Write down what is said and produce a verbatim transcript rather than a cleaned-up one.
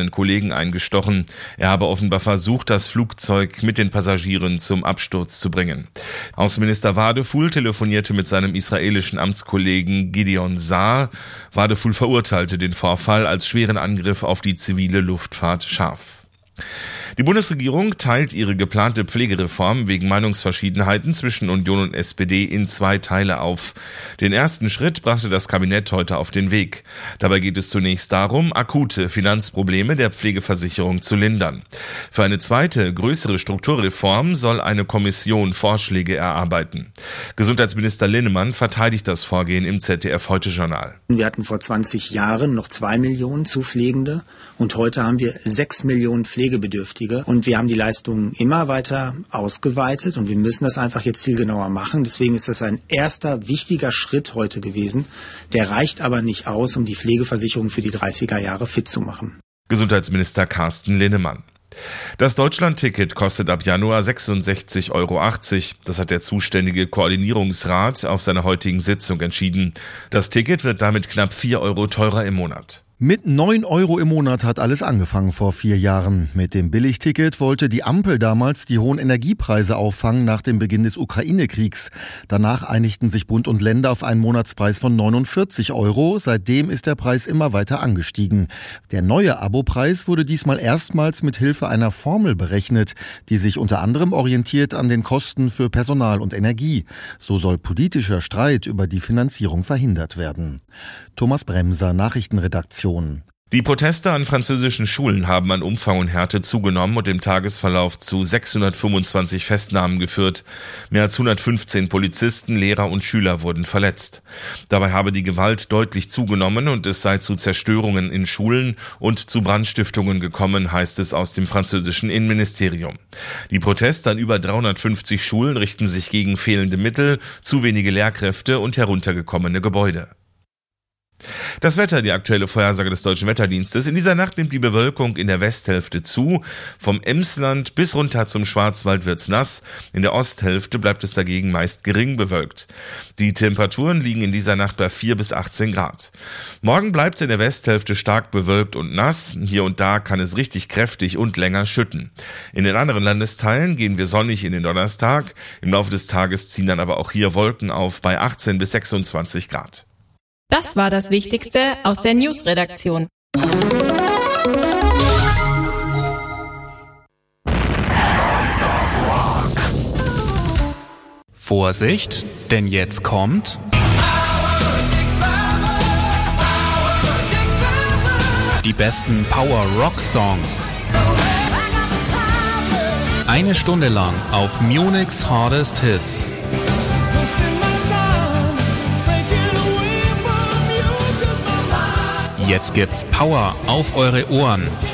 einen Kollegen eingestochen. Er habe offenbar versucht, das Flugzeug mit den Passagieren zum Absturz zu bringen. Außenminister Wadephul telefonierte mit seinem israelischen Amtskollegen Gideon Saar. Wadephul verurteilte den Vorfall als schweren Angriff auf die zivile Luftfahrt scharf. Die Bundesregierung teilt ihre geplante Pflegereform wegen Meinungsverschiedenheiten zwischen Union und S P D in zwei Teile auf. Den ersten Schritt brachte das Kabinett heute auf den Weg. Dabei geht es zunächst darum, akute Finanzprobleme der Pflegeversicherung zu lindern. Für eine zweite, größere Strukturreform soll eine Kommission Vorschläge erarbeiten. Gesundheitsminister Linnemann verteidigt das Vorgehen im Z D F-Heute-Journal. Wir hatten vor zwanzig Jahren noch zwei Millionen Zupflegende und heute haben wir sechs Millionen Pflegebedürftige. Und wir haben die Leistungen immer weiter ausgeweitet und wir müssen das einfach jetzt zielgenauer machen. Deswegen ist das ein erster wichtiger Schritt heute gewesen. Der reicht aber nicht aus, um die Pflegeversicherung für die dreißiger Jahre fit zu machen. Gesundheitsminister Carsten Linnemann. Das Deutschland-Ticket kostet ab Januar sechsundsechzig Euro achtzig. Das hat der zuständige Koordinierungsrat auf seiner heutigen Sitzung entschieden. Das Ticket wird damit knapp vier Euro teurer im Monat. Mit neun Euro im Monat hat alles angefangen vor vier Jahren. Mit dem Billigticket wollte die Ampel damals die hohen Energiepreise auffangen nach dem Beginn des Ukraine-Kriegs. Danach einigten sich Bund und Länder auf einen Monatspreis von neunundvierzig Euro. Seitdem ist der Preis immer weiter angestiegen. Der neue Abopreis wurde diesmal erstmals mit Hilfe einer Formel berechnet, die sich unter anderem orientiert an den Kosten für Personal und Energie. So soll politischer Streit über die Finanzierung verhindert werden. Thomas Bremser, Nachrichtenredaktion. Die Proteste an französischen Schulen haben an Umfang und Härte zugenommen und im Tagesverlauf zu sechshundertfünfundzwanzig Festnahmen geführt. Mehr als hundertfünfzehn Polizisten, Lehrer und Schüler wurden verletzt. Dabei habe die Gewalt deutlich zugenommen und es sei zu Zerstörungen in Schulen und zu Brandstiftungen gekommen, heißt es aus dem französischen Innenministerium. Die Proteste an über dreihundertfünfzig Schulen richten sich gegen fehlende Mittel, zu wenige Lehrkräfte und heruntergekommene Gebäude. Das Wetter, die aktuelle Vorhersage des Deutschen Wetterdienstes. In dieser Nacht nimmt die Bewölkung in der Westhälfte zu. Vom Emsland bis runter zum Schwarzwald wird's nass. In der Osthälfte bleibt es dagegen meist gering bewölkt. Die Temperaturen liegen in dieser Nacht bei vier bis achtzehn Grad. Morgen bleibt es in der Westhälfte stark bewölkt und nass. Hier und da kann es richtig kräftig und länger schütten. In den anderen Landesteilen gehen wir sonnig in den Donnerstag. Im Laufe des Tages ziehen dann aber auch hier Wolken auf bei achtzehn bis sechsundzwanzig Grad. Das war das Wichtigste aus der News-Redaktion. Vorsicht, denn jetzt kommt die besten Power-Rock-Songs. Eine Stunde lang auf Munich's Hardest Hits. Jetzt gibt's Power auf eure Ohren.